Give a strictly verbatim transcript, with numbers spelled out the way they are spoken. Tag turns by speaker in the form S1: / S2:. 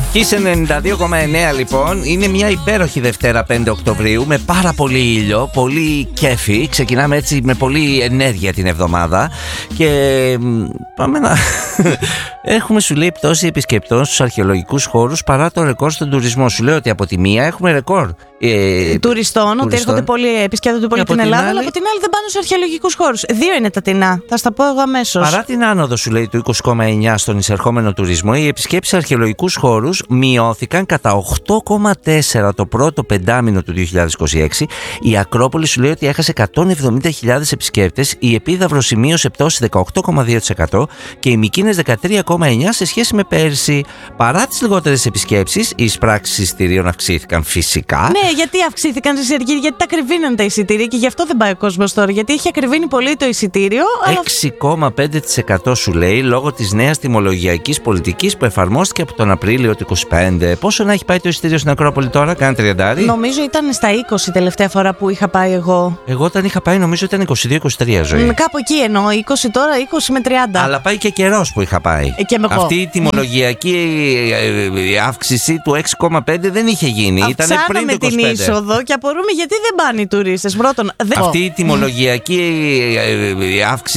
S1: Kiss ενενήντα δύο κόμμα εννέα λοιπόν. Είναι μια υπέροχη Δευτέρα πέντε Οκτωβρίου με πάρα πολύ ήλιο, πολύ κέφι. Ξεκινάμε έτσι με πολύ ενέργεια την εβδομάδα. Και πάμε να... Έχουμε, σου λέει, πτώση επισκεπτών στους αρχαιολογικούς χώρους παρά το ρεκόρ στον τουρισμό. Σου λέω ότι από τη μία έχουμε ρεκόρ ε,
S2: τουριστών, ότι έρχονται πολλοί, επισκέπτονται πολύ την Ελλάδα, άλλη... αλλά από την άλλη δεν πάνε στους αρχαιολογικούς χώρους. Δύο είναι τα τεινά. Θα στα πω εγώ αμέσως.
S1: Παρά την άνοδο, σου λέει, του είκοσι κόμμα εννέα στον εισερχόμενο τουρισμό, οι επισκέψεις σε αρχαιολογικούς χώρους μειώθηκαν κατά οκτώ κόμμα τέσσερα το πρώτο πεντάμηνο του δύο χιλιάδες είκοσι έξι. Η Ακρόπολη, σου λέει, ότι έχασε εκατόν εβδομήντα χιλιάδες επισκέπτες. Η Επίδαυρος σημείωσε πτώση δεκαοκτώ κόμμα δύο τοις εκατό και οι Μυκήνες δεκατρία κόμμα εννέα τοις εκατό σε σχέση με πέρσι. Παρά τις λιγότερες επισκέψεις, οι εισπράξεις εισιτηρίων αυξήθηκαν φυσικά.
S2: Ναι, γιατί αυξήθηκαν οι εισιτήρια, γιατί τα ακριβήναν τα εισιτήρια και γι' αυτό δεν πάει ο κόσμος τώρα. Γιατί έχει ακριβήνει πολύ το εισιτήριο.
S1: έξι κόμμα πέντε τοις εκατό σου λέει λόγω της νέας τιμολογιακής πολιτικής που εφαρμόστηκε από τον Απρίλιο του είκοσι πέντε. Πόσο να έχει πάει το εισιτήριο στην Ακρόπολη τώρα, κάνα τριαντάρι?
S2: Νομίζω ήταν στα είκοσι τελευταία φορά που είχα πάει εγώ.
S1: Εγώ όταν είχα πάει νομίζω ήταν είκοσι δύο είκοσι τρία, ζωή.
S2: Με κάπου εκεί εννοώ, είκοσι τώρα, είκοσι με τριάντα.
S1: Αλλά πάει και καιρός που είχα πάει.
S2: Ε, και
S1: αυτή η τιμολογιακή αύξηση του έξι κόμμα πέντε δεν είχε γίνει. Ήταν πριν το είκοσι πέντε.
S2: Την είσοδο και απορούμε γιατί δεν πάνε οι τουρίστες. Πρώτον, δεν...
S1: Αυτή η τιμολογιακή αύξηση